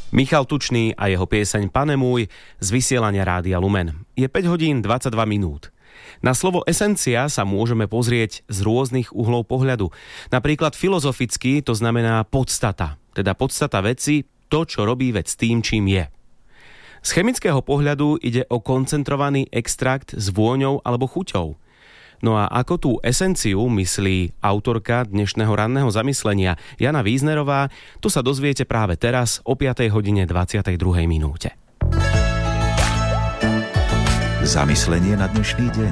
Michal Tučný a jeho pieseň Pane môj z vysielania Rádia Lumen. Je 5 hodín 22 minút. Na slovo esencia sa môžeme pozrieť z rôznych uhlov pohľadu. Napríklad filozoficky to znamená podstata, teda podstata veci, to, čo robí vec tým, čím je. Z chemického pohľadu ide o koncentrovaný extrakt s vôňou alebo chuťou. No a ako tú esenciu myslí autorka dnešného ranného zamyslenia Jana Víznerová, to sa dozviete práve teraz o 5 hodine 22 minúte. Zamyslenie na dnešný deň.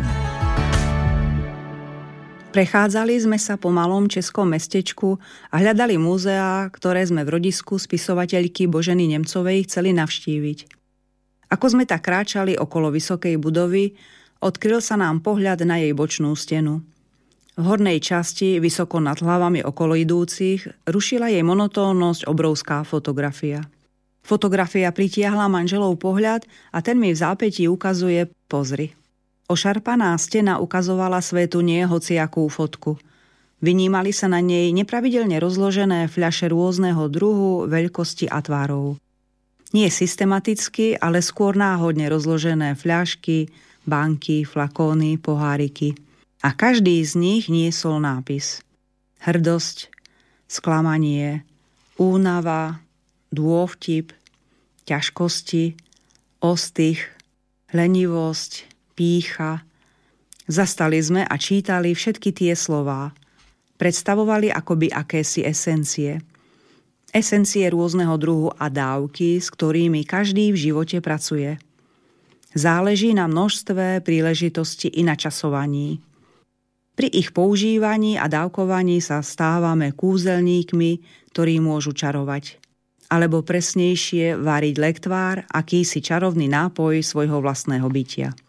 Prechádzali sme sa po malom českom mestečku a hľadali múzeá, ktoré sme v rodisku spisovateľky Boženy Nemcovej chceli navštíviť. Ako sme tak kráčali okolo vysokej budovy, odkryl sa nám pohľad na jej bočnú stenu. V hornej časti, vysoko nad hlavami okolo idúcich, rušila jej monotónnosť obrovská fotografia. Fotografia pritiahla manželov pohľad a ten mi v zápätí ukazuje: pozri. Ošarpaná stena ukazovala svetu nie hociakú fotku. Vynímali sa na nej nepravidelne rozložené fľaše rôzneho druhu, veľkosti a tvárov. Nie systematicky, ale skôr náhodne rozložené fľašky, banky, flakóny, poháriky. A každý z nich niesol nápis: hrdosť, sklamanie, únava, dôvtip, ťažkosti, ostych, lenivosť, pýcha. Zastali sme a čítali všetky tie slová. Predstavovali akoby akési esencie. Esencie rôzneho druhu a dávky, s ktorými každý v živote pracuje. Záleží na množstve, príležitosti i načasovaní. Pri ich používaní a dávkovaní sa stávame kúzelníkmi, ktorí môžu čarovať. Alebo presnejšie variť lektvár, akýsi čarovný nápoj svojho vlastného bytia.